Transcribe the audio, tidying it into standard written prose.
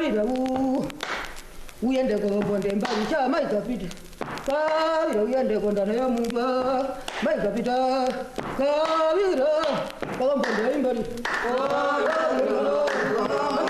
kawira uyende ko bonde mbali cha mai kapita kawira uyende ko ndana ya munga mai kapita kawira ko bonde mbali